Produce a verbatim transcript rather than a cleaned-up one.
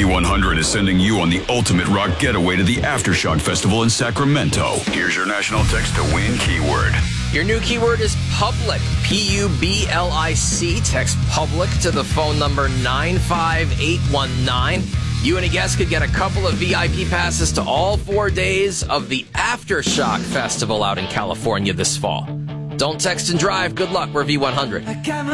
V one hundred is sending you on the ultimate rock getaway to the Aftershock Festival in Sacramento. Here's your national text to win keyword. Your new keyword is public. P U B L I C. Text public to the phone number nine five eight one nine. You and a guest could get a couple of V I P passes to all four days of the Aftershock Festival out in California this fall. Don't text and drive. Good luck. We're V one hundred.